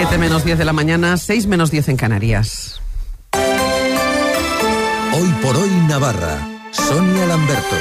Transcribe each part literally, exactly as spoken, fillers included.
siete menos diez de la mañana, seis menos diez en Canarias. Hoy por hoy Navarra. Sonia Lamberto.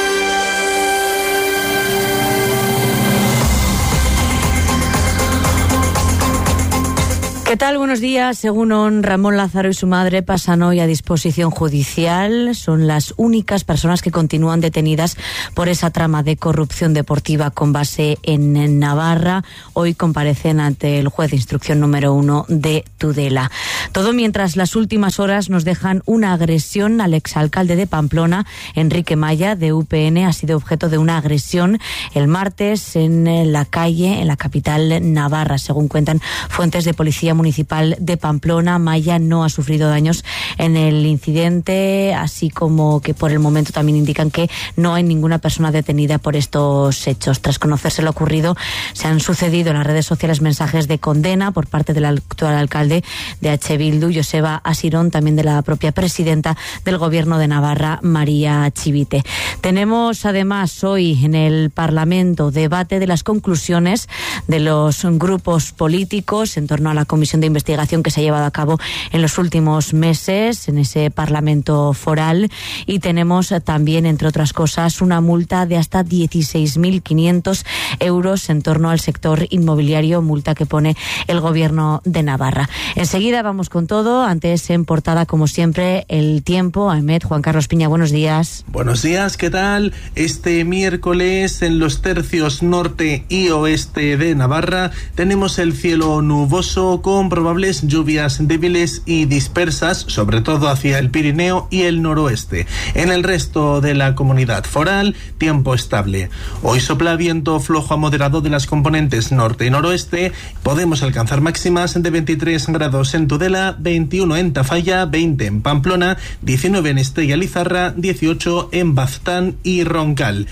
¿Qué tal? Buenos días. Según Ramón Lázaro y su madre, pasan hoy a disposición judicial. Son las únicas personas que continúan detenidas por esa trama de corrupción deportiva con base en Navarra. Hoy comparecen ante el juez de instrucción número uno de Tudela. Todo mientras las últimas horas nos dejan una agresión al exalcalde de Pamplona, Enrique Maya, de U P N. Ha sido objeto de una agresión el martes en la calle, en la capital navarra. Según cuentan fuentes de policía municipal de Pamplona, Maya no ha sufrido daños en el incidente, así como que por el momento también indican que no hay ninguna persona detenida por estos hechos. Tras conocerse lo ocurrido, se han sucedido en las redes sociales mensajes de condena por parte del actual alcalde de H. Bildu, Joseba Asirón, también de la propia presidenta del Gobierno de Navarra, María Chivite. Tenemos además hoy en el Parlamento debate de las conclusiones de los grupos políticos en torno a la comisión de investigación que se ha llevado a cabo en los últimos meses en ese Parlamento foral, y tenemos también, entre otras cosas, una multa de hasta dieciséis mil quinientos euros en torno al sector inmobiliario, multa que pone el Gobierno de Navarra. Enseguida vamos con todo. Antes, en portada, como siempre, el tiempo. Ahmed, Juan Carlos Piña, buenos días. Buenos días, ¿qué tal? Este miércoles en los tercios norte y oeste de Navarra tenemos el cielo nuboso con con probables lluvias débiles y dispersas, sobre todo hacia el Pirineo y el noroeste. En el resto de la comunidad foral, tiempo estable. Hoy sopla viento flojo a moderado de las componentes norte y noroeste. Podemos alcanzar máximas de veintitrés grados en Tudela, veintiuno en Tafalla, veinte en Pamplona, diecinueve en Estella Lizarra, dieciocho en Baztán y Roncal.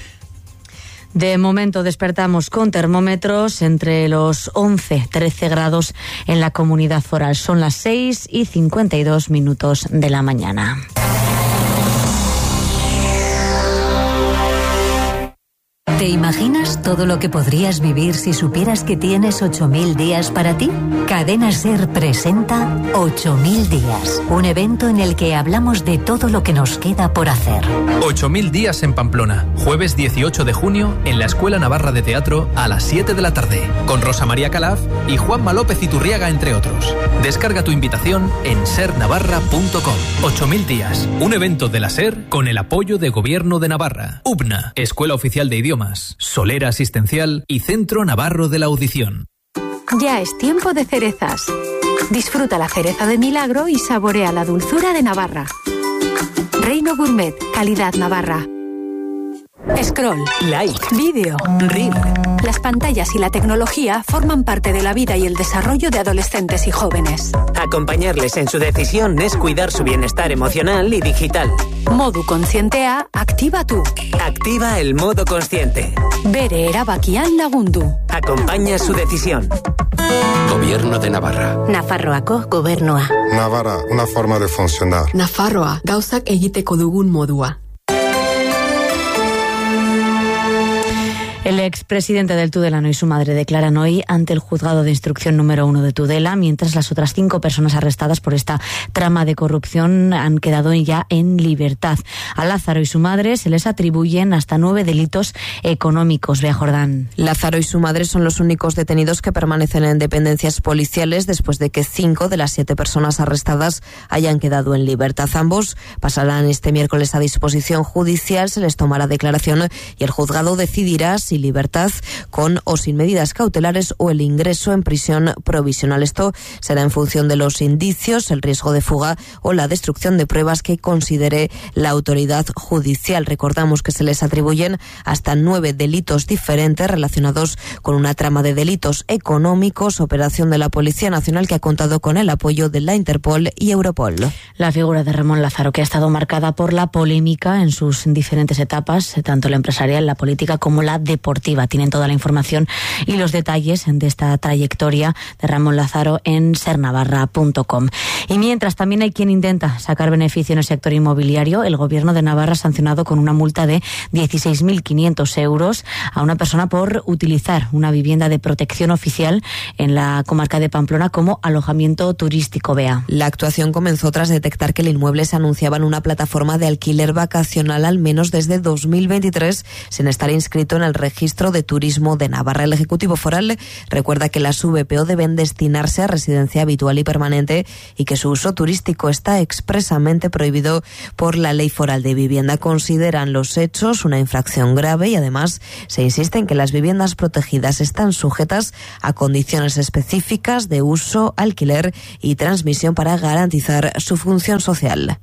De momento despertamos con termómetros entre los once, trece grados en la comunidad foral. Son las seis y cincuenta y dos minutos de la mañana. ¿Te imaginas todo lo que podrías vivir si supieras que tienes ocho mil días para ti? Cadena SER presenta ocho mil días, un evento en el que hablamos de todo lo que nos queda por hacer. ocho mil días en Pamplona, jueves dieciocho de junio en la Escuela Navarra de Teatro a las siete de la tarde, con Rosa María Calaf y Juanma López Iturriaga, entre otros. Descarga tu invitación en ser navarra punto com. ocho mil días, un evento de la SER con el apoyo de Gobierno de Navarra, U B N A, Escuela Oficial de Idiomas, Solera Asistencial y Centro Navarro de la Audición. Ya es tiempo de cerezas. Disfruta la cereza de milagro y saborea la dulzura de Navarra. Reino Gourmet, calidad Navarra. Scroll, like, vídeo, reel. Las pantallas y la tecnología forman parte de la vida y el desarrollo de adolescentes y jóvenes. Acompañarles en su decisión es cuidar su bienestar emocional y digital. Modu Conscientea, activa tú. Activa el modo consciente. Bere erabakian lagundu. Acompaña su decisión. Gobierno de Navarra. Nafarroako gobernua. Navarra, una forma de funcionar. Nafarroa, gauzak egiteko dugun modua. El expresidente del Tudelano y su madre declaran hoy ante el juzgado de instrucción número uno de Tudela, mientras las otras cinco personas arrestadas por esta trama de corrupción han quedado ya en libertad. A Lázaro y su madre se les atribuyen hasta nueve delitos económicos. Bea Jordán. Lázaro y su madre son los únicos detenidos que permanecen en dependencias policiales después de que cinco de las siete personas arrestadas hayan quedado en libertad. Ambos pasarán este miércoles a disposición judicial, se les tomará declaración y el juzgado decidirá si libertad con o sin medidas cautelares o el ingreso en prisión provisional. Esto será en función de los indicios, el riesgo de fuga o la destrucción de pruebas que considere la autoridad judicial. Recordamos que se les atribuyen hasta nueve delitos diferentes relacionados con una trama de delitos económicos, operación de la Policía Nacional que ha contado con el apoyo de la Interpol y Europol. La figura de Ramón Lázaro, que ha estado marcada por la polémica en sus diferentes etapas, tanto la empresarial, la política como la deportiva. deportiva. Tienen toda la información y los detalles de esta trayectoria de Ramón Lázaro en ser navarra punto com. Y mientras también hay quien intenta sacar beneficio en el sector inmobiliario, el Gobierno de Navarra ha sancionado con una multa de dieciséis mil quinientos euros a una persona por utilizar una vivienda de protección oficial en la comarca de Pamplona como alojamiento turístico. Bea. La actuación comenzó tras detectar que el inmueble se anunciaba en una plataforma de alquiler vacacional al menos desde dos mil veintitrés, sin estar inscrito en el registro de turismo de Navarra. El Ejecutivo Foral recuerda que las V P O deben destinarse a residencia habitual y permanente y que su uso turístico está expresamente prohibido por la Ley Foral de Vivienda. Consideran los hechos una infracción grave y además se insiste en que las viviendas protegidas están sujetas a condiciones específicas de uso, alquiler y transmisión para garantizar su función social.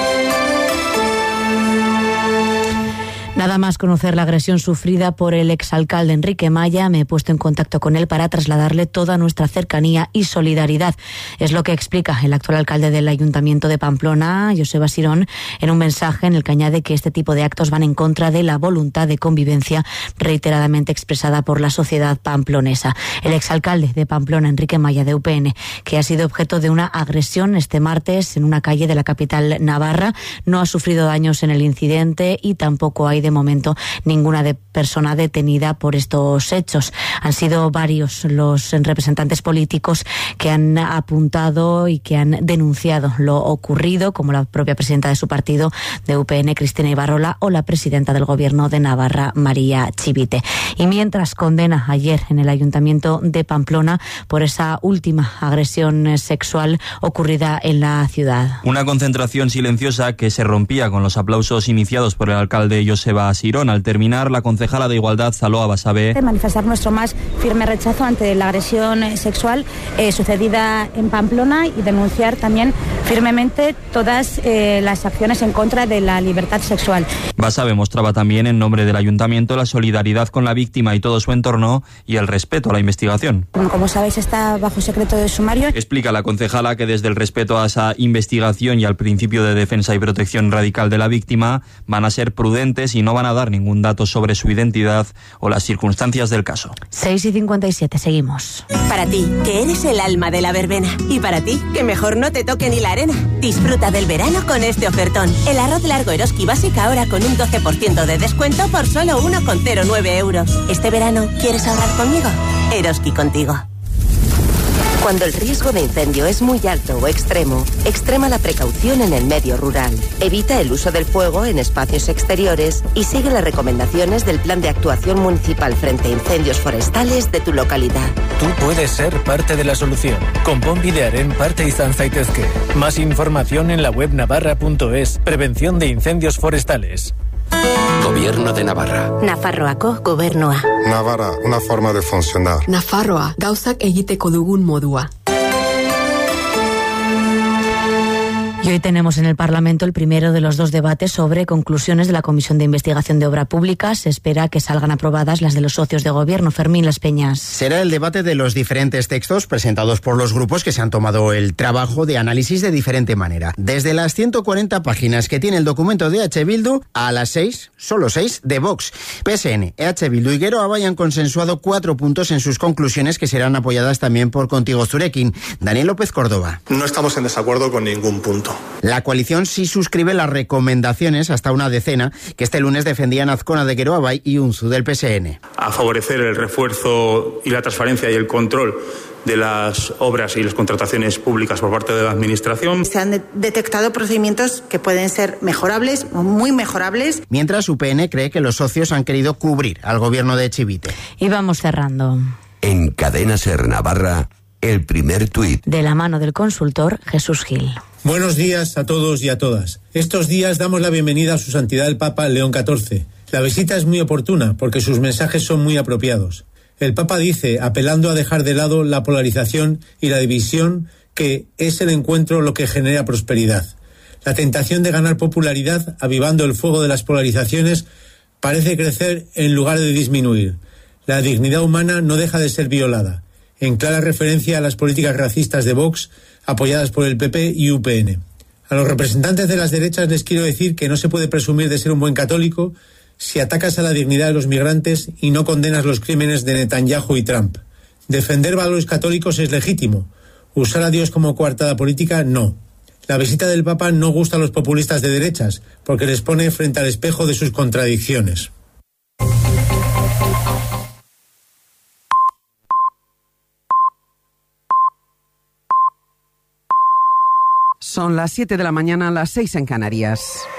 Nada más conocer la agresión sufrida por el exalcalde Enrique Maya, me he puesto en contacto con él para trasladarle toda nuestra cercanía y solidaridad. Es lo que explica el actual alcalde del Ayuntamiento de Pamplona, Joseba Sirón, en un mensaje en el que añade que este tipo de actos van en contra de la voluntad de convivencia reiteradamente expresada por la sociedad pamplonesa. El exalcalde de Pamplona, Enrique Maya, de U P N, que ha sido objeto de una agresión este martes en una calle de la capital navarra, no ha sufrido daños en el incidente y tampoco hay de momento ninguna de persona detenida por estos hechos. Han sido varios los representantes políticos que han apuntado y que han denunciado lo ocurrido, como la propia presidenta de su partido de U P N, Cristina Ibarrola, o la presidenta del Gobierno de Navarra, María Chivite. Y mientras condena ayer en el Ayuntamiento de Pamplona por esa última agresión sexual ocurrida en la ciudad. Una concentración silenciosa que se rompía con los aplausos iniciados por el alcalde Joseba Sirón. Al terminar, la concejala de Igualdad, Zaloa Basabe, manifestar nuestro más firme rechazo ante la agresión sexual eh, sucedida en Pamplona y denunciar también firmemente todas eh, las acciones en contra de la libertad sexual. Basabe mostraba también en nombre del Ayuntamiento la solidaridad con la víctima y todo su entorno y el respeto a la investigación. Como, como sabéis, está bajo secreto de sumario. Explica la concejala que desde el respeto a esa investigación y al principio de defensa y protección radical de la víctima van a ser prudentes y no van a dar ningún dato sobre su identidad o las circunstancias del caso. seis y cincuenta y siete, seguimos. Para ti, que eres el alma de la verbena. Y para ti, que mejor no te toque ni la arena. Disfruta del verano con este ofertón. El arroz largo Eroski Básica ahora con un doce por ciento de descuento por solo uno coma cero nueve euros. Este verano, ¿quieres ahorrar conmigo? Eroski contigo. Cuando el riesgo de incendio es muy alto o extremo, extrema la precaución en el medio rural. Evita el uso del fuego en espacios exteriores y sigue las recomendaciones del Plan de Actuación Municipal frente a incendios forestales de tu localidad. Tú puedes ser parte de la solución. Konponbidearen parte izan zaitezke. Más información en la web navarra punto es. Prevención de incendios forestales. Gobierno de Navarra. Nafarroako gobernua. Navarra, una forma de funcionar. Nafarroa, gauzak egiteko dugun modua. Y hoy tenemos en el Parlamento el primero de los dos debates sobre conclusiones de la Comisión de Investigación de Obra Pública. Se espera que salgan aprobadas las de los socios de gobierno. Fermín Las Peñas. Será el debate de los diferentes textos presentados por los grupos que se han tomado el trabajo de análisis de diferente manera. Desde las ciento cuarenta páginas que tiene el documento de H. Bildu a las seis, solo seis, de Vox. P S N, H. Bildu y Geroa hayan consensuado cuatro puntos en sus conclusiones que serán apoyadas también por Contigo Zurekin. Daniel López Córdoba. No estamos en desacuerdo con ningún punto. La coalición sí suscribe las recomendaciones, hasta una decena, que este lunes defendían Azcona de Geroa Bai y Unzu del P S N. A favorecer el refuerzo y la transparencia y el control de las obras y las contrataciones públicas por parte de la Administración. Se han de- detectado procedimientos que pueden ser mejorables o muy mejorables. Mientras U P N cree que los socios han querido cubrir al gobierno de Chivite. Y vamos cerrando. En Cadena Ser Navarra, el primer tuit. De la mano del consultor Jesús Gil. Buenos días a todos y a todas. Estos días damos la bienvenida a su santidad el Papa León catorce. La visita es muy oportuna porque sus mensajes son muy apropiados. El Papa dice, apelando a dejar de lado la polarización y la división, que es el encuentro lo que genera prosperidad. La tentación de ganar popularidad, avivando el fuego de las polarizaciones, parece crecer en lugar de disminuir. La dignidad humana no deja de ser violada, en clara referencia a las políticas racistas de Vox, apoyadas por el P P y U P N. A los representantes de las derechas les quiero decir que no se puede presumir de ser un buen católico si atacas a la dignidad de los migrantes y no condenas los crímenes de Netanyahu y Trump. Defender valores católicos es legítimo. Usar a Dios como coartada política, no. La visita del Papa no gusta a los populistas de derechas, porque les pone frente al espejo de sus contradicciones. Son las siete de la mañana, las seis en Canarias.